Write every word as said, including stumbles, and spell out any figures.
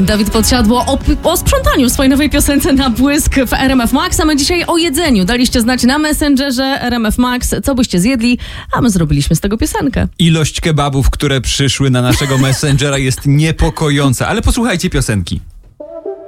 Dawid Podsiadło o, o sprzątaniu w swojej nowej piosence na błysk w R M F Max, a my dzisiaj o jedzeniu. Daliście znać na Messengerze R M F Max, co byście zjedli, a my zrobiliśmy z tego piosenkę. Ilość kebabów, które przyszły na naszego Messengera jest niepokojąca, ale posłuchajcie piosenki.